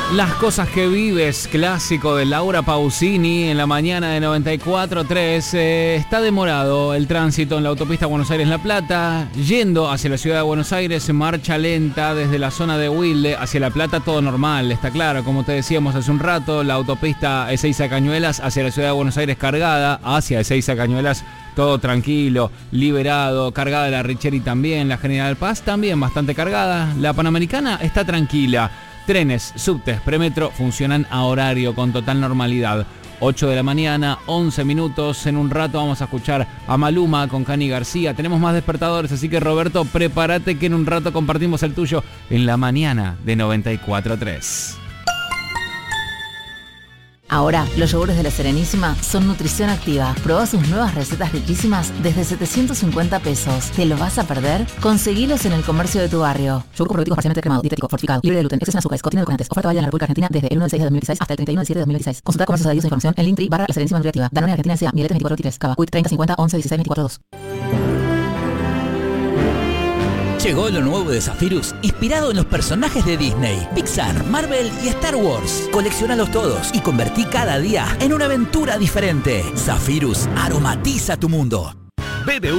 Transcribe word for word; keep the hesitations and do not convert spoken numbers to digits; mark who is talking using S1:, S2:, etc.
S1: Las cosas que vives, clásico de Laura Pausini en la mañana de noventa y cuatro punto tres. Eh, está demorado el tránsito en la autopista Buenos Aires-La Plata. Yendo hacia la ciudad de Buenos Aires, marcha lenta desde la zona de Wilde hacia La Plata, todo normal, está claro. Como te decíamos hace un rato, la autopista Ezeiza Cañuelas hacia la ciudad de Buenos Aires cargada, hacia Ezeiza Cañuelas todo tranquilo, liberado, cargada la Richeri también, la General Paz también bastante cargada, la Panamericana está tranquila. Trenes, subtes, premetro funcionan a horario con total normalidad. ocho de la mañana, once minutos. En un rato vamos a escuchar a Maluma con Cani García. Tenemos más despertadores, así que Roberto, prepárate que en un rato compartimos el tuyo en la mañana de noventa y cuatro punto tres.
S2: Ahora, los yogures de La Serenísima son nutrición activa. Probá sus nuevas recetas riquísimas desde setecientos cincuenta pesos. ¿Te los vas a perder? Conseguilos en el comercio de tu barrio. Yogur probiótico parcialmente cremado, dietético, fortificado, libre de gluten, exceso en azúcares, contiene edulcorantes. Oferta válida en la República Argentina desde el uno del seis de dos mil dieciséis hasta el treinta y uno del siete de dos mil dieciséis. Consulta comercios adheridos e información en Linktree barra La Serenísima Nutriactiva. Danone Argentina S A, Miletes veinticuatro veintitrés, Cava, Quick treinta cincuenta once dieciséis veinticuatro dos.
S3: Llegó lo nuevo de Zephyrus, inspirado en los personajes de Disney, Pixar, Marvel y Star Wars. Coleccionalos todos y convertí cada día en una aventura diferente. Zephyrus aromatiza tu mundo.
S4: B B